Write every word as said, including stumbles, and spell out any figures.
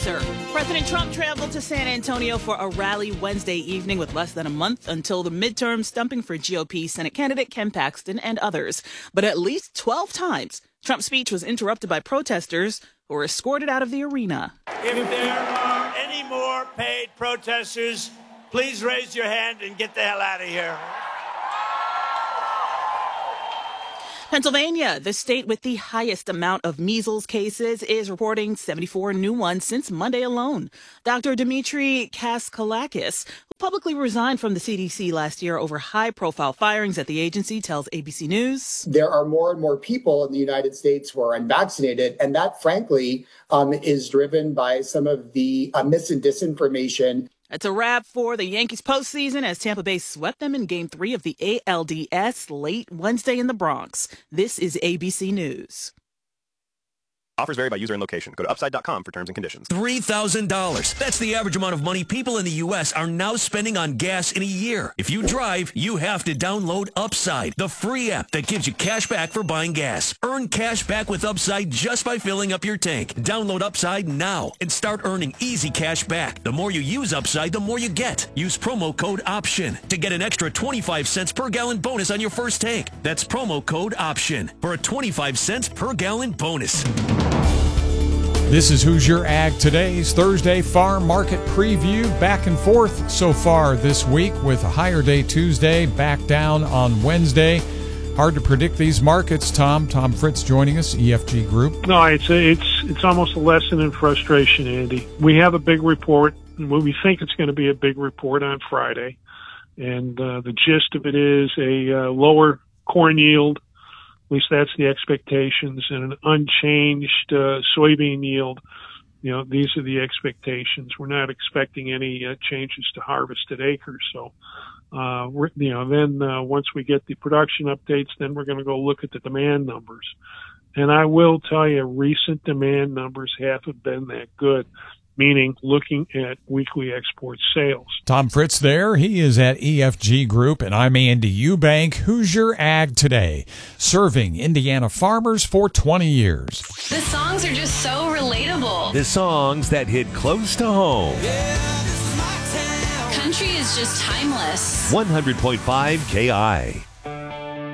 Sir, President Trump traveled to San Antonio for a rally Wednesday evening with less than a month until the midterm, stumping for G O P Senate candidate Ken Paxton and others. But at least twelve times, Trump's speech was interrupted by protesters who were escorted out of the arena. If there are any more paid protesters, please raise your hand and get the hell out of here. Pennsylvania, the state with the highest amount of measles cases, is reporting seventy-four new ones since Monday alone. Doctor Dimitri Kaskalakis, who publicly resigned from the C D C last year over high-profile firings at the agency, tells A B C News. There are more and more people in the United States who are unvaccinated, and that, frankly, um, is driven by some of the uh, mis and disinformation. It's a wrap for the Yankees postseason as Tampa Bay swept them in Game three of the A L D S late Wednesday in the Bronx. This is A B C News. Offers vary by user and location. Go to upside dot com for terms and conditions. three thousand dollars. That's the average amount of money people in the U S are now spending on gas in a year. If you drive, you have to download Upside, the free app that gives you cash back for buying gas. Earn cash back with Upside just by filling up your tank. Download Upside now and start earning easy cash back. The more you use Upside, the more you get. Use promo code OPTION to get an extra twenty-five cents per gallon bonus on your first tank. That's promo code OPTION for a twenty-five cents per gallon bonus. This is Who's Your Ag Today's Thursday Farm Market Preview. Back and forth so far this week with a higher day Tuesday, back down on Wednesday. Hard to predict these markets, Tom. Tom Fritz joining us, E F G Group. No, it's a, it's it's almost a lesson in frustration, Andy. We have a big report, and we think it's going to be a big report on Friday. And uh, the gist of it is a uh, lower corn yield. At least that's the expectations, and an unchanged uh, soybean yield. You know, these are the expectations. We're not expecting any uh, changes to harvested acres. So, uh, we're, you know, then uh, once we get the production updates, then we're going to go look at the demand numbers. And I will tell you, recent demand numbers haven't been that good, meaning looking at weekly export sales. Tom Fritz there. He is at E F G Group, and I'm Andy Eubank. Who's Your Ag Today? Serving Indiana farmers for twenty years. The songs are just so relatable. The songs that hit close to home. Yeah, this is my town. Country is just timeless. one hundred point five K I.